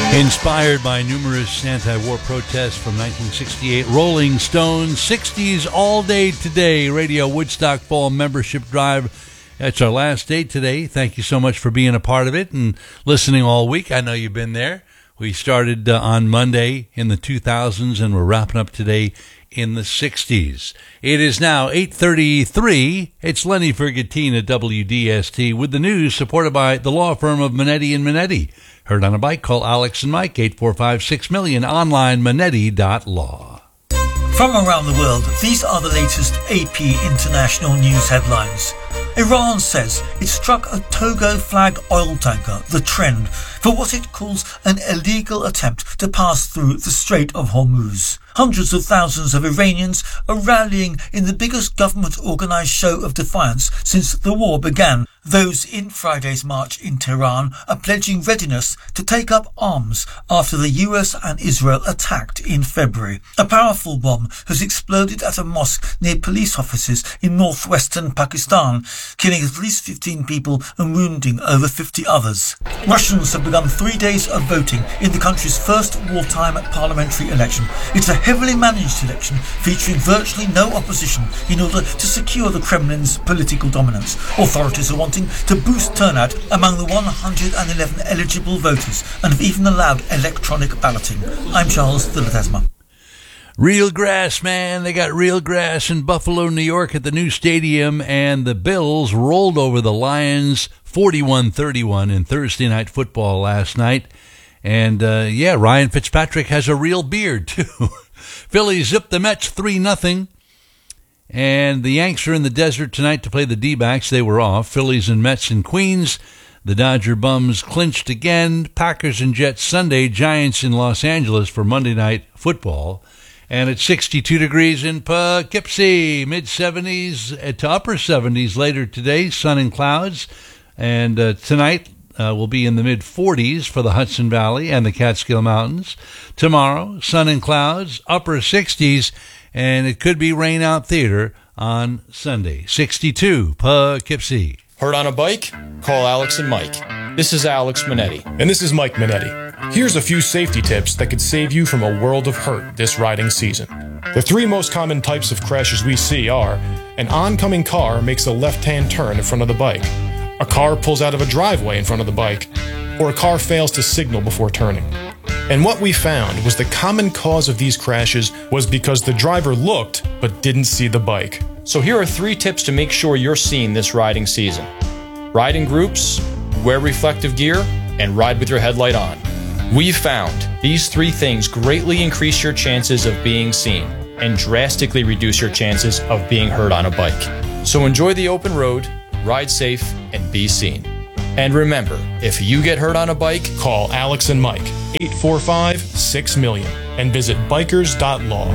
Inspired by numerous anti-war protests from 1968, Rolling Stones, 60s all day today, Radio Woodstock Fall Membership Drive. That's our last day today. Thank you so much for being a part of it and listening all week. I know you've been there. We started on Monday in the 2000s and we're wrapping up today in the 60s. It is now 8:33. It's Lenny Fergantine at WDST with the news supported by the law firm of Minetti & Minetti. Heard on a bike, call Alex and Mike, 845-6000000, online, minetti.law. From around the world, these are the latest AP international news headlines. Iran says it struck a Togo flag oil tanker, the Trend, for what it calls an illegal attempt to pass through the Strait of Hormuz. Hundreds of thousands of Iranians are rallying in the biggest government-organised show of defiance since the war began. Those in Friday's march in Tehran are pledging readiness to take up arms after the US and Israel attacked in February. A powerful bomb has exploded at a mosque near police offices in northwestern Pakistan, killing at least 15 people and wounding over 50 others. Russians have begun 3 days of voting in the country's first wartime parliamentary election. It's a heavily managed election featuring virtually no opposition in order to secure the Kremlin's political dominance. Authorities are wanting to boost turnout among the 111 eligible voters and have even allowed electronic balloting. I'm Charles de Ledesma. Real grass, man. They got real grass in Buffalo, New York at the new stadium, and the Bills rolled over the Lions 41-31 in Thursday night football last night. And, Ryan Fitzpatrick has a real beard, too. Philly zipped the Mets 3-0. And the Yanks are in the desert tonight to play the D-backs. They were off. Phillies and Mets in Queens. The Dodger bums clinched again. Packers and Jets Sunday. Giants in Los Angeles for Monday night football. And it's 62 degrees in Poughkeepsie. Mid-70s to upper 70s later today. Sun and clouds. And tonight will be in the mid-40s for the Hudson Valley and the Catskill Mountains. Tomorrow, sun and clouds, upper 60s. And it could be rain out theater on Sunday. 62, Poughkeepsie. Heard on a bike? Call Alex and Mike. This is Alex Minetti. And this is Mike Minetti. Here's a few safety tips that could save you from a world of hurt this riding season. The three most common types of crashes we see are: an oncoming car makes a left-hand turn in front of the bike, a car pulls out of a driveway in front of the bike, or a car fails to signal before turning. And what we found was the common cause of these crashes was because the driver looked but didn't see the bike. So here are 3 tips to make sure you're seen this riding season. Ride in groups, wear reflective gear, and ride with your headlight on. We've found these 3 things greatly increase your chances of being seen and drastically reduce your chances of being hurt on a bike. So enjoy the open road, ride safe, and be seen. And remember, if you get hurt on a bike, call Alex and Mike, 845-6000000, and visit bikers.law.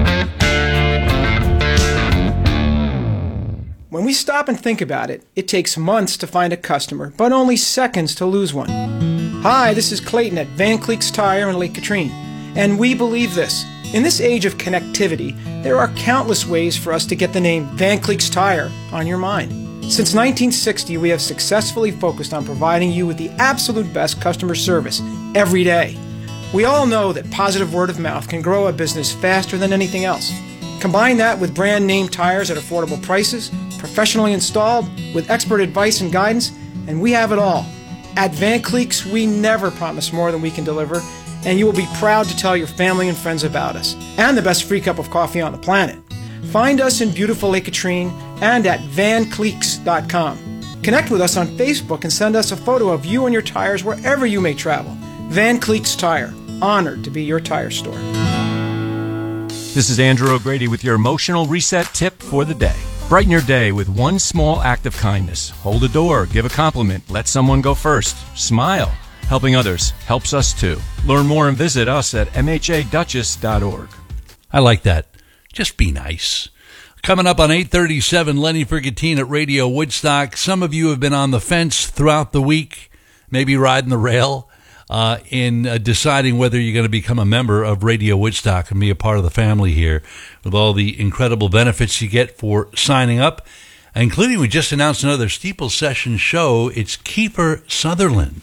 When we stop and think about it, it takes months to find a customer, but only seconds to lose one. Hi, this is Clayton at Van Cleek's Tire in Lake Katrine, and we believe this. In this age of connectivity, there are countless ways for us to get the name Van Cleek's Tire on your mind. Since 1960, we have successfully focused on providing you with the absolute best customer service every day. We all know that positive word of mouth can grow a business faster than anything else. Combine that with brand name tires at affordable prices, professionally installed, with expert advice and guidance, and we have it all. At Van Cleek's, we never promise more than we can deliver, and you will be proud to tell your family and friends about us. And the best free cup of coffee on the planet. Find us in beautiful Lake Katrine and at vancleeks.com. Connect with us on Facebook and send us a photo of you and your tires wherever you may travel. Van Cleek's Tire, honored to be your tire store. This is Andrew O'Grady with your emotional reset tip for the day. Brighten your day with one small act of kindness. Hold a door, give a compliment, let someone go first. Smile. Helping others helps us too. Learn more and visit us at mhaduchess.org. I like that. Just be nice. Coming up on 8:37, Lenny Fergantine at Radio Woodstock. Some of you have been on the fence throughout the week, maybe riding the rail, in deciding whether you're going to become a member of Radio Woodstock and be a part of the family here with all the incredible benefits you get for signing up, including we just announced another Steeple Session show. It's Kiefer Sutherland.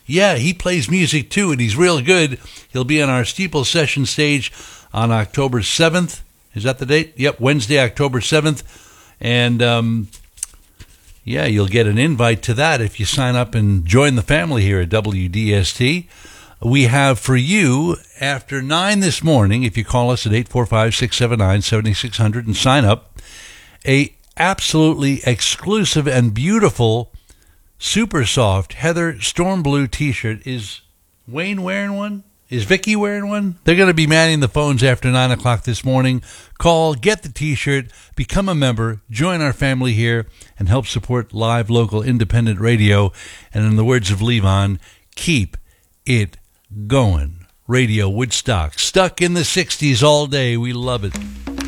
Yeah, he plays music too, and he's real good. He'll be on our Steeple Session stage on October 7th. Is that the date? Yep, Wednesday, October 7th. And, yeah, you'll get an invite to that if you sign up and join the family here at WDST. We have for you, after 9 this morning, if you call us at 845-679-7600 and sign up, a absolutely exclusive and beautiful, super soft Heather Storm Blue t-shirt. Is Wayne wearing one? Is Vicky wearing one? They're going to be manning the phones after 9 o'clock this morning. Call, get the t-shirt, become a member, join our family here, and help support live, local, independent radio. And in the words of Levon, keep it going. Radio Woodstock. Stuck in the 60s all day. We love it.